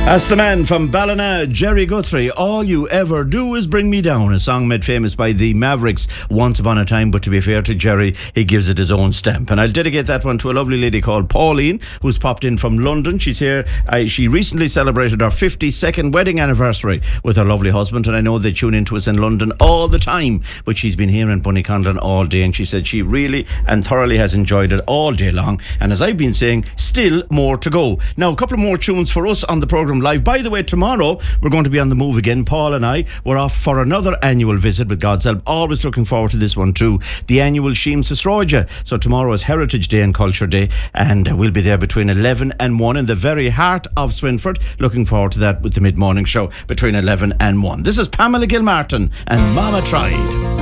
That's the man from Ballina, Jerry Guthrie. All you ever do is bring me down. A song made famous by the Mavericks once upon a time, but to be fair to Jerry, he gives it his own stamp. And I'll dedicate that one to a lovely lady called Pauline, who's popped in from London. She's here. She recently celebrated her 52nd wedding anniversary with her lovely husband, and I know they tune into us in London all the time, but she's been here in Bunnyconlon all day, and she said she really and thoroughly has enjoyed it all day long. And as I've been saying, still more to go. Now, a couple of more tunes for us on the programme live. By the way, tomorrow we're going to be on the move again. Paul and I, we're off for another annual visit with God's help. Always looking forward to this one too. The annual Sheamus Stroja. So tomorrow is Heritage Day and Culture Day, and we'll be there between 11 and 1 in the very heart of Swinford. Looking forward to that with the mid-morning show between 11 and 1. This is Pamela Gilmartin and Mama Tried.